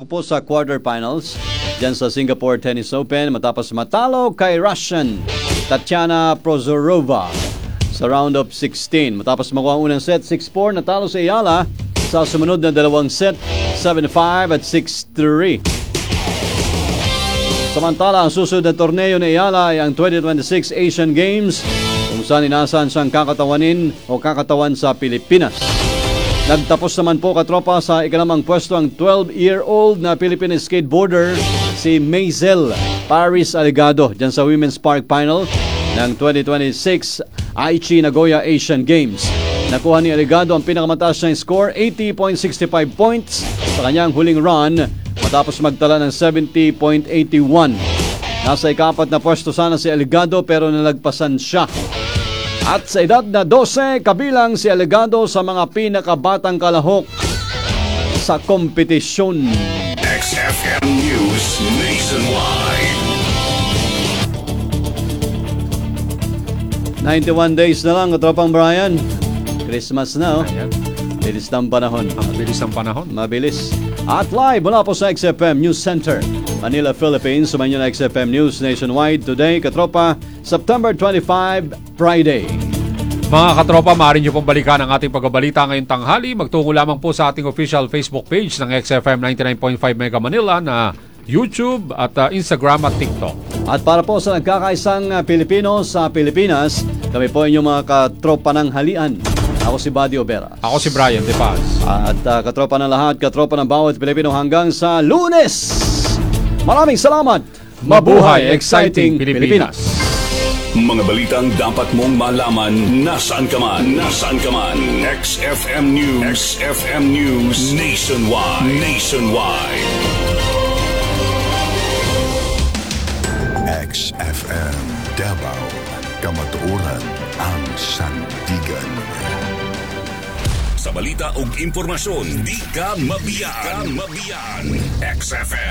po sa quarterfinals dyan sa Singapore Tennis Open matapos matalo kay Russian Tatiana Prozorova sa round of 16. Matapos makuha ang unang set, 6-4, natalo si Ayala sa sumunod na dalawang set, 7-5 at 6-3. Samantala, ang susunod na torneo ni Ayala ay ang 2026 Asian Games kung saan inasahan siyang kakatawan sa Pilipinas. Nagtapos naman po katropa sa ikalimang pwesto ang 12-year-old na Philippine skateboarder si Maisel Paris Aligado dyan sa Women's Park Final ng 2026 Aichi Nagoya Asian Games. Nakuha ni Aligado ang pinakamataas niyang score, 80.65 points sa kanyang huling run matapos magtala ng 70.81. Nasa ikapat na pwesto sana si Aligado pero nalagpasan siya. At sa edad na 12, kabilang si Aligado sa mga pinakabatang kalahok sa kompetisyon. XFM News Nationwide. 91 days na lang, katropang Brian. Christmas na, oh. Bilis ng panahon. Mabilis ang panahon. Mabilis. At live mula po sa XFM News Center, Manila, Philippines. Sumayin nyo na XFM News Nationwide today, katropa, September 25, Friday. Mga katropa, maaari nyo pong balikan ang ating pagbabalita ngayong tanghali. Magtungo lamang po sa ating official Facebook page ng XFM 99.5 Mega Manila na YouTube at Instagram at TikTok. At para po sa nagkakaisang Pilipino sa Pilipinas, kami po inyong mga katropa ng halian. Ako si Buddy Obera. Ako si Brian De Paz. At katropa ng lahat, katropa ng bawat Pilipino hanggang sa Lunes. Maraming salamat. Mabuhay exciting Pilipinas. Mga balitang dapat mong malaman nasaan ka man. Nasaan ka man. XFM News. XFM News Nationwide. Nationwide. XFM Davao, kamatuoran ang sandigan. Sa balita ug impormasyon, di ka mabiyan. XFM.